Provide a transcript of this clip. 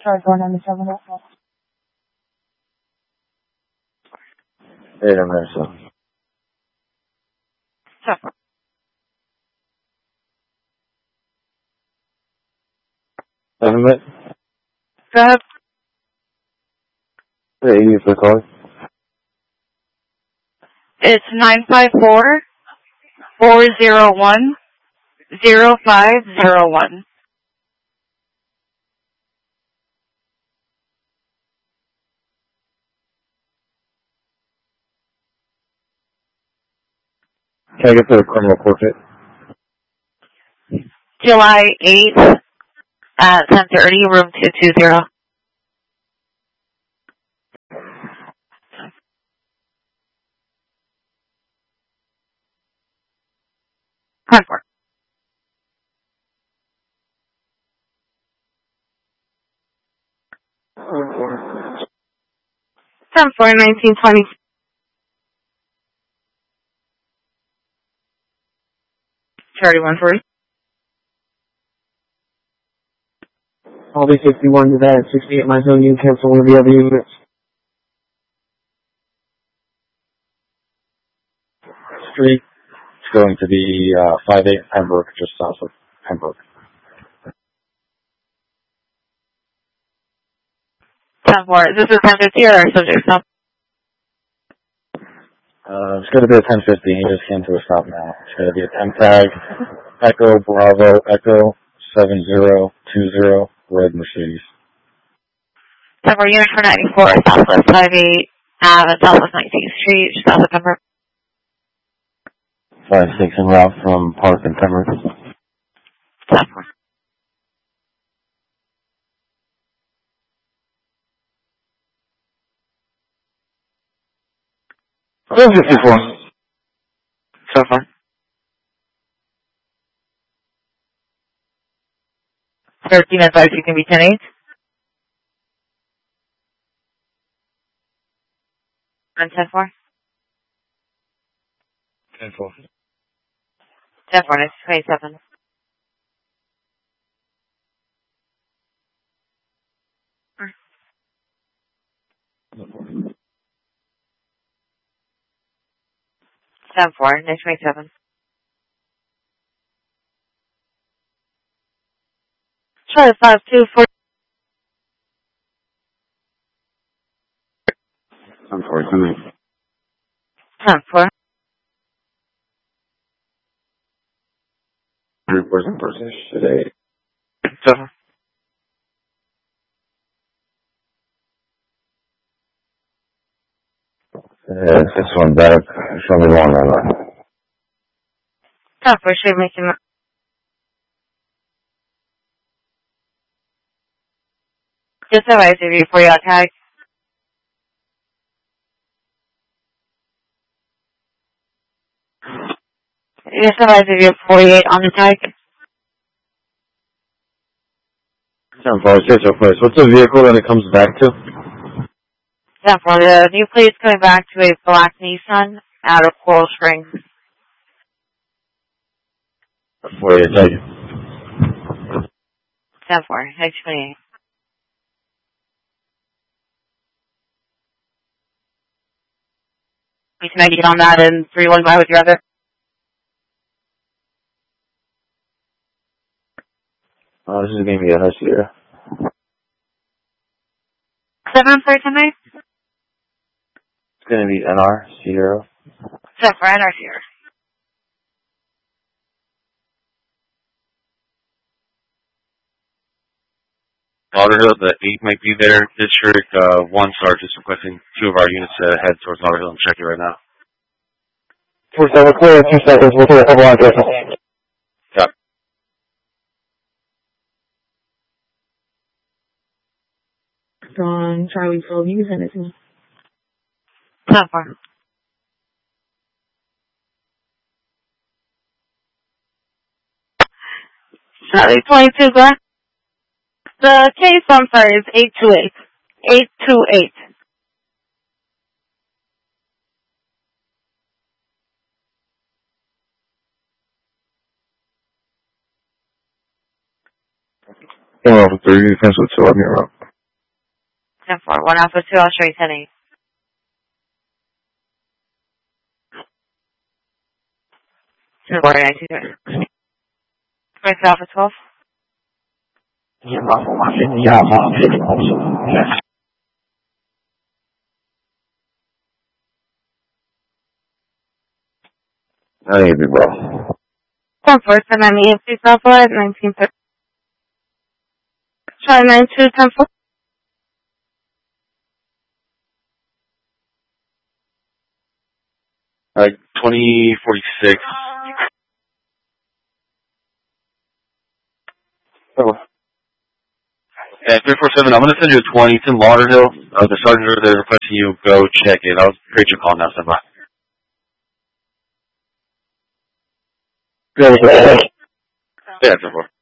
Charlie 497. Hey, I'm there, so. Have a minute? Go ahead. Hey, you for calling? It's 954-401-0501. Can I get to the criminal court date? July 8th at 10:30, room 220. Concord. 10/4/1920. Charlie 140. I'll be 61 to that, 68 my zone, you cancel one of the other units. Street. It's going to be 58 Pembroke, just south of Pembroke. 10/4. This is 1050 or subject stop? It's going to be a 1050. He just came to a stop now. It's going to be a 10 tag, Echo Bravo Echo 7020, red Mercedes. 10/4 unit for 94, Southwest 58 Ave, Southwest 19th Street, south of Pembroke. 56 en route from Park and Pembroke. 10/4. Where's 54? So far. 13 advice you can be 10-8. And 10/4. 10-4. 10/4, next 27. Seven four, next 27. Charlie 524. Unfortunately. 10/4. Reports in person today. So. This one back. Show me one right now. 10/4, should make him. Just advice if you for your tag. Just advice if you're 48 on the tag. 10-4, it's your place. What's the vehicle that it comes back to? 10/4, the new plate's coming back to a black Nissan out of Coral Springs. 48, thank you. 10/4, next 28. You can get on that and 315 with your other. This is going to be a nice year. 7 for tonight? It's going to be NR Sierra. 10/4, NR here. Lauderhill, the 8 might be there. District 1 Sergeant is requesting 2 of our units to head towards Lauderhill and check it right now. 47 clear in 2 seconds. We'll take a couple on addresses. Got it. On Charlie 12, you can send it to me. 10/4. Charlie 22, go ahead. The case, I'm sorry, is 828. 828. Well, 3, you cancel 2 on your route. 10-4. 1 Alpha 2, I'll show you 10-8. To the border 923. 26 Alpha 12. Hey, big boss. 10-4, 10-9, 6 Alpha at 1930. Try 9-2, 10-4. Like 2046. Oh. Yeah, 347, I'm going to send you a 20. It's in Lauderhill. The sergeant over there requesting you go check it. I'll create your call now, stand by. Good. Yeah, 10-4.